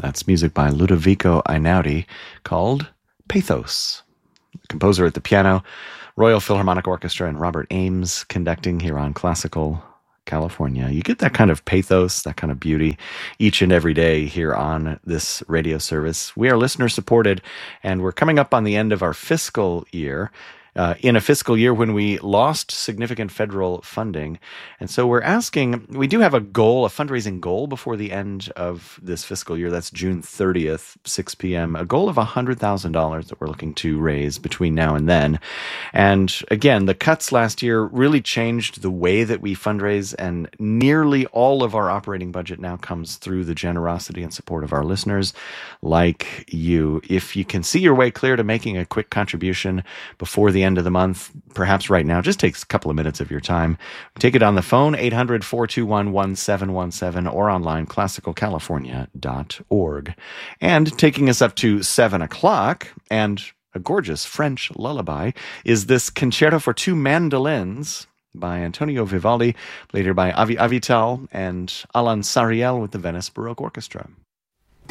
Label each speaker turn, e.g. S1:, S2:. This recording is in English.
S1: That's music by Ludovico Einaudi called Pathos. Composer at the piano, Royal Philharmonic Orchestra, and Robert Ames conducting here on Classical California. You get that kind of pathos, that kind of beauty each and every day here on this radio service. We are listener supported, and we're coming up on the end of our fiscal year. In a fiscal year when we lost significant federal funding. And so we do have a goal, a fundraising goal before the end of this fiscal year. That's June 30th, 6 p.m., a goal of $100,000 that we're looking to raise between now and then. And again, the cuts last year really changed the way that we fundraise, and nearly all of our operating budget now comes through the generosity and support of our listeners like you. If you can see your way clear to making a quick contribution before the end of the month, perhaps right now, just takes a couple of minutes of your time. Take it on the phone, 800-421-1717, or online, classicalcalifornia.org. And taking us up to 7 o'clock, and a gorgeous French lullaby, is this Concerto for Two Mandolins by Antonio Vivaldi, later by Avi Avital and Alan Sariel with the Venice Baroque Orchestra.